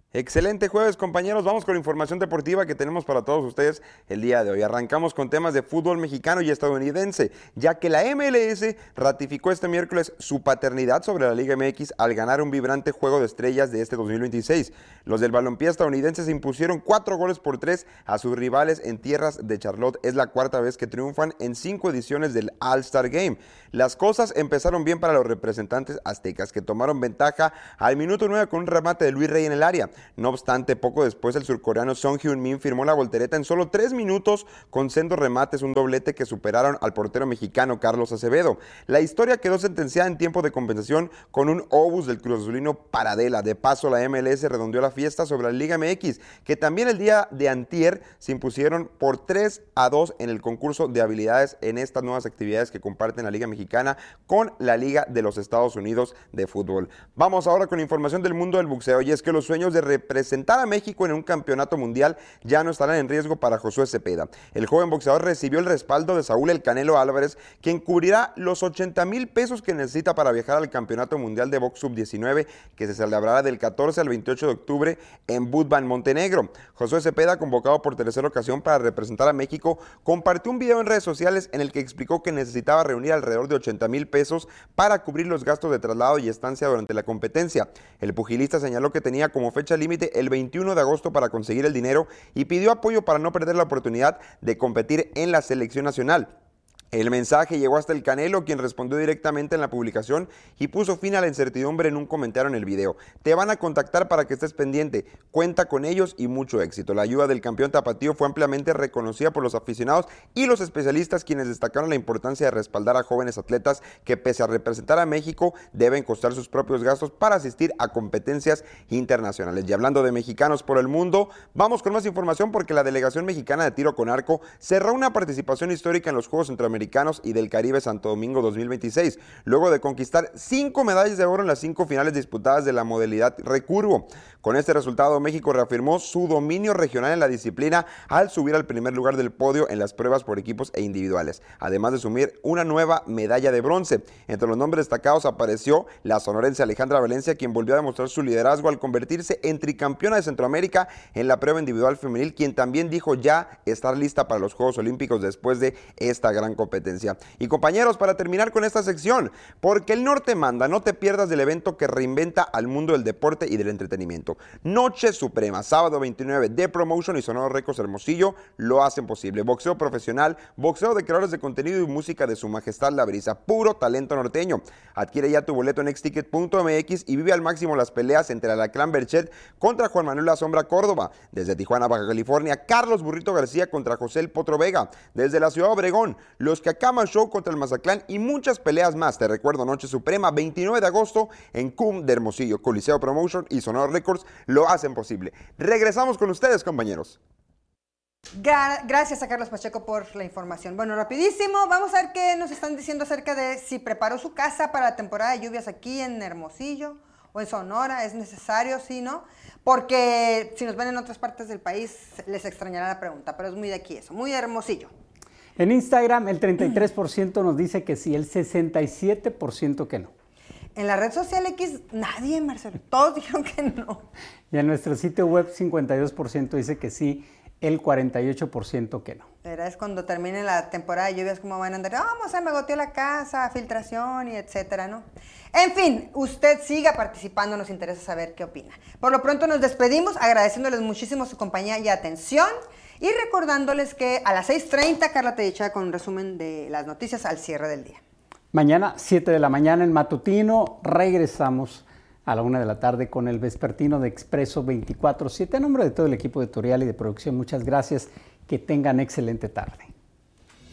Excelente jueves, compañeros. Vamos con la información deportiva que tenemos para todos ustedes el día de hoy. Arrancamos con temas de fútbol mexicano y estadounidense, ya que la MLS ratificó este miércoles su paternidad sobre la Liga MX al ganar un vibrante juego de estrellas de este 2026. Los del balompié estadounidense se impusieron 4-3 a sus rivales en tierras de Charlotte. Es la cuarta vez que triunfan en 5 ediciones del All-Star Game. Las cosas empezaron bien para los representantes aztecas, que tomaron ventaja al minuto 9 con un remate de Luis Rey en el área. No obstante, poco después el surcoreano Son Heung-min firmó la voltereta en solo 3 minutos con sendos remates, un doblete que superaron al portero mexicano Carlos Acevedo. La historia quedó sentenciada en tiempo de compensación con un obús del cruzazulino Paradela. De paso, la MLS redondeó la fiesta sobre la Liga MX, que también el día de antier se impusieron por 3-2 en el concurso de habilidades en estas nuevas actividades que comparten la Liga Mexicana con la Liga de los Estados Unidos de fútbol. Vamos ahora con información del mundo del boxeo, y es que los sueños de representar a México en un campeonato mundial ya no estarán en riesgo para Josué Cepeda. El joven boxeador recibió el respaldo de Saúl El Canelo Álvarez, quien cubrirá los 80,000 pesos que necesita para viajar al campeonato mundial de box sub-19, que se celebrará del 14 al 28 de octubre en Budva, Montenegro. Josué Cepeda, convocado por tercera ocasión para representar a México, compartió un video en redes sociales en el que explicó que necesitaba reunir alrededor de 80,000 pesos para cubrir los gastos de traslado y estancia durante la competencia. El pugilista señaló que tenía como fecha límite el 21 de agosto para conseguir el dinero y pidió apoyo para no perder la oportunidad de competir en la selección nacional. El mensaje llegó hasta el Canelo, quien respondió directamente en la publicación y puso fin a la incertidumbre en un comentario en el video. Te van a contactar para que estés pendiente, cuenta con ellos y mucho éxito. La ayuda del campeón tapatío fue ampliamente reconocida por los aficionados y los especialistas, quienes destacaron la importancia de respaldar a jóvenes atletas que, pese a representar a México, deben costar sus propios gastos para asistir a competencias internacionales. Y hablando de mexicanos por el mundo, vamos con más información, porque la delegación mexicana de tiro con arco cerró una participación histórica en los Juegos Centroamericanos y del Caribe Santo Domingo 2026, luego de conquistar 5 medallas de oro en las 5 finales disputadas de la modalidad recurvo. Con este resultado, México reafirmó su dominio regional en la disciplina al subir al primer lugar del podio en las pruebas por equipos e individuales, además de sumir una nueva medalla de bronce. Entre los nombres destacados apareció la sonorense Alejandra Valencia, quien volvió a demostrar su liderazgo al convertirse en tricampeona de Centroamérica en la prueba individual femenil, quien también dijo ya estar lista para los Juegos Olímpicos después de esta gran competencia. Y compañeros, para terminar con esta sección, porque el norte manda, no te pierdas del evento que reinventa al mundo del deporte y del entretenimiento. Noche Suprema, sábado 29, The Promotion y Sonoro Records Hermosillo lo hacen posible. Boxeo profesional, boxeo de creadores de contenido y música de su majestad La Brisa, puro talento norteño. Adquiere ya tu boleto en xticket.mx y vive al máximo las peleas entre Alacrán Berchet contra Juan Manuel La Sombra Córdoba. Desde Tijuana, Baja California, Carlos Burrito García contra José El Potro Vega. Desde la ciudad de Obregón, los Cacama Show contra el Mazatlán y muchas peleas más. Te recuerdo, Noche Suprema, 29 de agosto en CUM de Hermosillo. Coliseo Promotion y Sonoro Records lo hacen posible. Regresamos con ustedes, compañeros. Gracias a Carlos Pacheco por la información. Bueno, rapidísimo, vamos a ver qué nos están diciendo acerca de si preparó su casa para la temporada de lluvias aquí en Hermosillo o en Sonora. ¿Es necesario? Sí, ¿no? Porque si nos ven en otras partes del país les extrañará la pregunta, pero es muy de aquí eso, muy de Hermosillo. En Instagram el 33% nos dice que sí, el 67% que no. En la red social X, nadie, Marcelo. Todos dijeron que no. Y en nuestro sitio web 52% dice que sí, el 48% que no. Verás, es cuando termine la temporada de lluvias, como van a andar, se me goteó la casa, filtración y etcétera, ¿no? En fin, usted siga participando, nos interesa saber qué opina. Por lo pronto nos despedimos, agradeciéndoles muchísimo su compañía y atención. Y recordándoles que a las 6:30 Carla Tedicha con un resumen de las noticias al cierre del día. Mañana, 7 de la mañana, en Matutino, regresamos a la 1 de la tarde con el vespertino de Expreso 24/7. A nombre de todo el equipo editorial y de producción, muchas gracias. Que tengan excelente tarde.